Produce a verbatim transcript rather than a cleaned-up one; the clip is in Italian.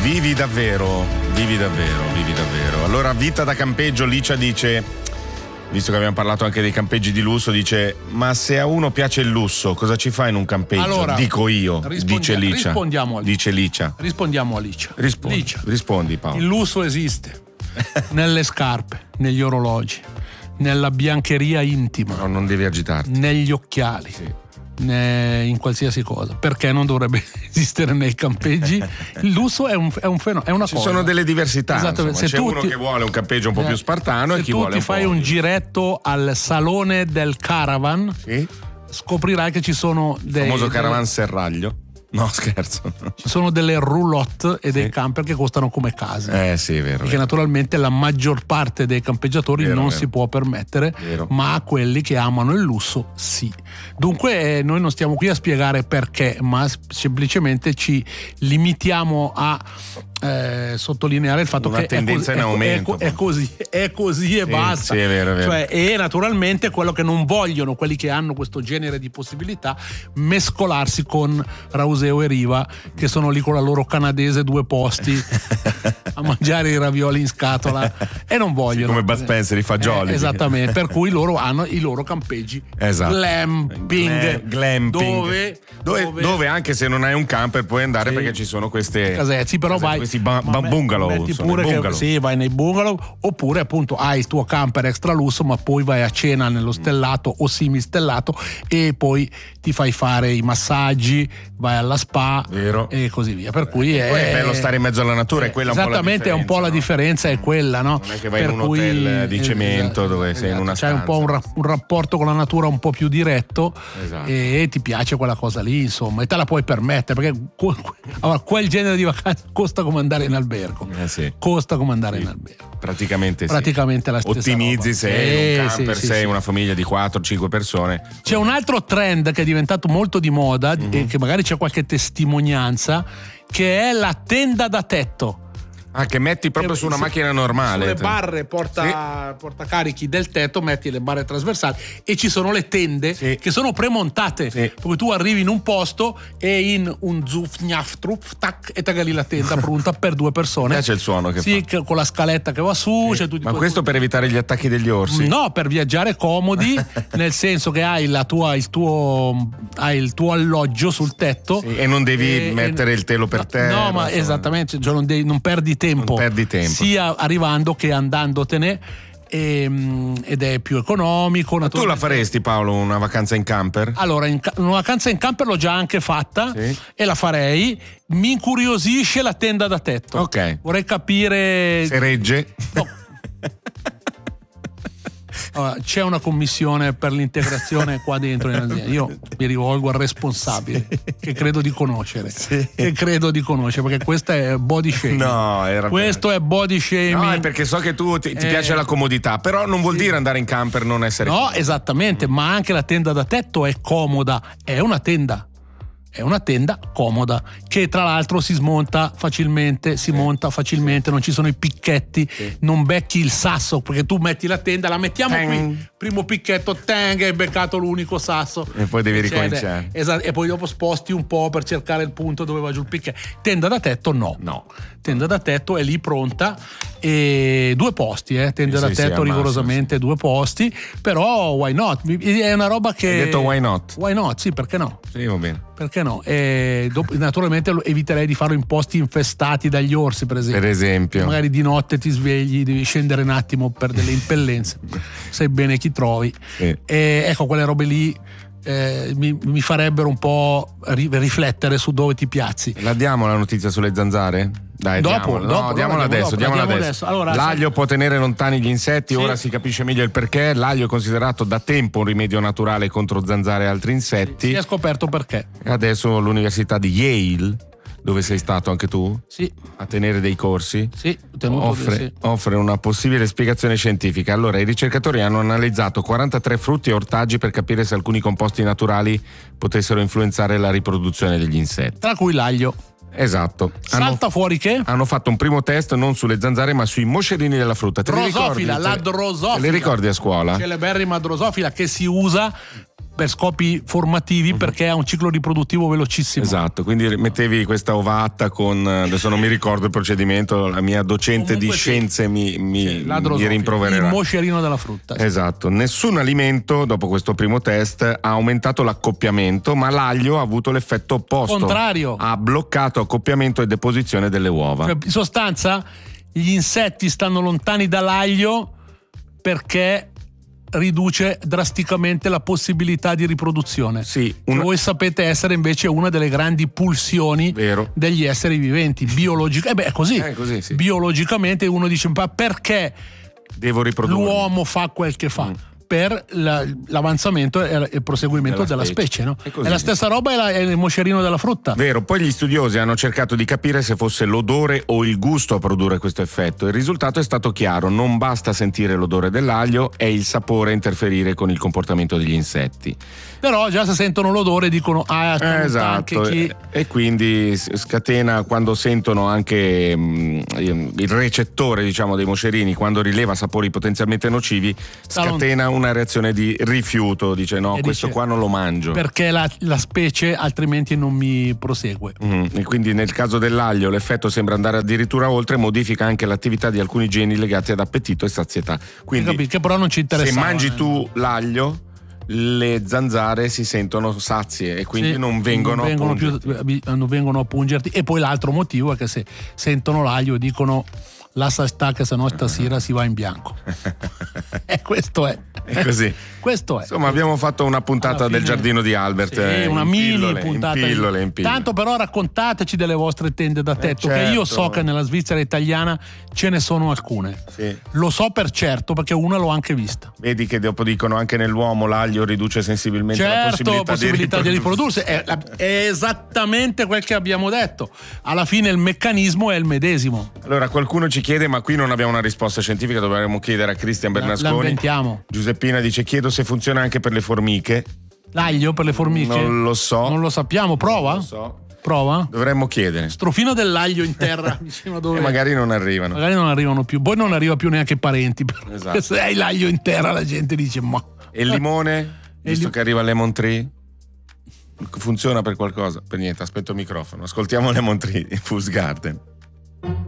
Vivi davvero, vivi davvero, vivi davvero. Allora, vita da campeggio, Licia dice, visto che abbiamo parlato anche dei campeggi di lusso, dice: ma se a uno piace il lusso, cosa ci fa in un campeggio? Allora, dico io, dice Licia. Rispondiamo a Licia. Dice Licia. Rispondiamo a Licia. Rispondi, Licia. rispondi Paolo. Il lusso esiste nelle scarpe, negli orologi, nella biancheria intima. No, non devi agitarti. Negli occhiali. Sì. In qualsiasi cosa. Perché non dovrebbe esistere nei campeggi? Il lusso è un, è un fenomeno, è una ci cosa. sono delle diversità, insomma. Se c'è tu uno ti, che vuole un campeggio un po' eh, più spartano e chi vuole un po'. Se tu ti fai un giretto al salone del caravan, sì? scoprirai che ci sono dei, il famoso caravan delle, serraglio. No, scherzo. Ci sono delle roulotte e sì. dei camper che costano come case. Eh sì, è vero. Che vero. naturalmente la maggior parte dei campeggiatori vero, non vero. si può permettere, vero. ma quelli che amano il lusso sì. Dunque eh, noi non stiamo qui a spiegare perché, ma semplicemente ci limitiamo a eh, sottolineare il fatto una che tendenza è, in è, aumento. È, è così, è così e sì, basta. Sì, è vero, è vero. Cioè, e naturalmente quello che non vogliono, quelli che hanno questo genere di possibilità, mescolarsi con Rauseo e Riva, che sono lì con la loro canadese due posti a mangiare i ravioli in scatola e non vogliono. Sì, come Bud Spencer, i fagioli. Eh, esattamente, per cui loro hanno i loro campeggi. Esatto. Glamping, Glam, glamping. Dove, dove, dove dove anche se non hai un camper puoi andare, sì, perché ci sono queste casette, però vai, questi ba- ba- bungalow, metti sono pure bungalow. Che, sì, vai nei bungalow, oppure appunto hai il tuo camper extra lusso, ma poi vai a cena nello stellato o semistellato e poi ti fai fare i massaggi, vai alla spa, vero, e così via. Per cui e è, poi è bello stare in mezzo alla natura, è quella esattamente, un po' la differenza, è un po' la no? differenza è quella, no? Non è che vai per in un cui, hotel di cemento, esatto, dove sei in una c'hai stanza. un po' un, ra- un rapporto con la natura un po' più diretto, esatto, e, e ti piace quella cosa lì, insomma, e te la puoi permettere, perché que- que- allora, quel genere di vacanza costa come andare in albergo, eh sì. costa come andare sì. in albergo. Praticamente, praticamente sì. la stessa ottimizzi roba. sei sì, in un camper, sì, sei sì, una sì. famiglia di quattro cinque persone. C'è un altro trend che è diventato molto di moda, mm-hmm, e che magari c'è qualche testimonianza, che è la tenda da tetto. Ah, che metti proprio che, su una sì, macchina normale. Sulle barre porta, sì, portacarichi del tetto metti le barre trasversali e ci sono le tende, sì, che sono premontate, sì, perché tu arrivi in un posto e in un zuf gnaf trup tac e tagali la tenda pronta per due persone. C'è il suono che sì, fa. con la scaletta che va su, sì. cioè, tu ma questo per evitare gli attacchi degli orsi? No, per viaggiare comodi, nel senso che hai la tua il tuo hai il tuo alloggio sul tetto, sì, e non devi e, mettere e, il telo per terra. No, ma esattamente, cioè non, devi, non perdi tempo. Non perdi tempo. Sia arrivando che andandotene, e, ed è più economico. Ma tu la faresti, Paolo, una vacanza in camper? Allora, in, una vacanza in camper l'ho già anche fatta, sì, e la farei. Mi incuriosisce la tenda da tetto. Ok. Vorrei capire se regge. No. Allora, c'è una commissione per l'integrazione qua dentro in azienda. Io mi rivolgo al responsabile, sì, che credo di conoscere, sì, che credo di conoscere, perché questa è body shaming. No, era questo bene. È body shaming. No, è perché so che tu ti, ti eh, piace la comodità, però non vuol, sì, dire andare in camper non essere no, comodo. Esattamente, mm. ma anche la tenda da tetto è comoda, è una tenda. È una tenda comoda che tra l'altro si smonta facilmente, si, sì, monta facilmente, sì, non ci sono i picchetti, sì, non becchi il sasso, perché tu metti la tenda, la mettiamo tang, qui, primo picchetto, tang, hai beccato l'unico sasso. E poi devi ricominciare. Esatto, e poi dopo sposti un po' per cercare il punto dove va giù il picchetto. Tenda da tetto no. No. Tenda da tetto è lì pronta, e due posti, eh, tenda sì, da tetto sì, rigorosamente, sì, due posti, però why not? È una roba che... Hai detto why not? Why not, sì, perché no? Sì, va bene. Perché no? E dopo, naturalmente eviterei di farlo in posti infestati dagli orsi, per esempio. Per esempio. Magari di notte ti svegli, devi scendere un attimo per delle impellenze, sai bene chi trovi. Sì. E ecco, quelle robe lì eh, mi, mi farebbero un po' ri- riflettere su dove ti piazzi. La diamo la notizia sulle zanzare? Dai, dopo, diamola. dopo, no, diamola dopo, adesso, dopo, diamola diamo adesso. adesso. Allora, l'aglio se... può tenere lontani gli insetti, sì, ora si capisce meglio il perché. L'aglio è considerato da tempo un rimedio naturale contro zanzare e altri insetti. Sì, si è scoperto perché. Adesso l'università di Yale, dove sei stato anche tu, sì, a tenere dei corsi, sì, tenuto offre, sì. offre una possibile spiegazione scientifica. Allora, i ricercatori hanno analizzato quarantatré frutti e ortaggi per capire se alcuni composti naturali potessero influenzare la riproduzione degli insetti, tra cui l'aglio. Esatto. Salta hanno, fuori che? Hanno fatto un primo test non sulle zanzare ma sui moscerini della frutta. Te drosofila, ricordi, la te, drosofila. Te le ricordi a scuola? Celeberrima drosofila che si usa per scopi formativi, uh-huh. perché ha un ciclo riproduttivo velocissimo. Esatto, quindi mettevi questa ovatta con, adesso non mi ricordo il procedimento, la mia docente Comunque di scienze sì. mi, mi, sì, mi rimprovererà. Il moscerino della frutta. Sì. Esatto, nessun alimento dopo questo primo test ha aumentato l'accoppiamento, ma l'aglio ha avuto l'effetto opposto. Contrario. Ha bloccato accoppiamento e deposizione delle uova. Cioè, in sostanza gli insetti stanno lontani dall'aglio perché riduce drasticamente la possibilità di riproduzione. Sì, una... Voi sapete essere invece una delle grandi pulsioni Vero. degli esseri viventi biologici. Eh beh, è così. È così sì. Biologicamente uno dice: ma perché devo riprodurre? L'uomo fa quel che fa? Mm. Per la, l'avanzamento e il proseguimento della, della specie, specie no? È, così, è la stessa roba, è, la, è il moscerino della frutta. Vero, poi gli studiosi hanno cercato di capire se fosse l'odore o il gusto a produrre questo effetto. Il risultato è stato chiaro: non basta sentire l'odore dell'aglio, è il sapore a interferire con il comportamento degli insetti. Però già se sentono l'odore dicono ah, eh, esatto, anche chi... e quindi scatena, quando sentono anche mh, il recettore, diciamo, dei moscerini, quando rileva sapori potenzialmente nocivi, scatena una reazione di rifiuto, dice no, e questo dice, qua non lo mangio perché la, la specie altrimenti non mi prosegue. Mm, e quindi nel caso dell'aglio l'effetto sembra andare addirittura oltre, modifica anche l'attività di alcuni geni legati ad appetito e sazietà. Quindi capito, che però non ci interessa. Se mangi tu l'aglio, le zanzare si sentono sazie e quindi sì, non vengono, non vengono a più, non vengono a pungerti. E poi l'altro motivo è che se sentono l'aglio dicono la sa sta che se no stasera si va in bianco. E questo è. È così. Questo è. Insomma, abbiamo fatto una puntata fine, del giardino di Albert. Sì, eh, una in mini pillole, puntata. In pillole, in pillole. Tanto però raccontateci delle vostre tende da tetto, eh certo. che io so che nella Svizzera italiana ce ne sono alcune. Sì. Lo so per certo perché una l'ho anche vista. Vedi che dopo dicono anche nell'uomo l'aglio riduce sensibilmente certo, la possibilità, possibilità di riprodursi. Di riprodursi. È, è esattamente quel che abbiamo detto. Alla fine il meccanismo è il medesimo. Allora qualcuno ci chiede, ma qui non abbiamo una risposta scientifica, dovremmo chiedere a Cristian Bernasconi. La inventiamo. Giuseppina dice: chiedo se funziona anche per le formiche. L'aglio per le formiche? Non lo so. Non lo sappiamo, prova? Non lo so. Prova? Dovremmo chiedere. Strofino dell'aglio in terra vicino dove. E magari non arrivano. Magari non arrivano più. Poi non arriva più neanche parenti. Esatto. Se hai l'aglio in terra la gente dice ma. E il limone? E Visto li... che arriva il lemon tree? Funziona per qualcosa? Per niente, aspetto il microfono. Ascoltiamo Lemon Tree, Fool's Garden.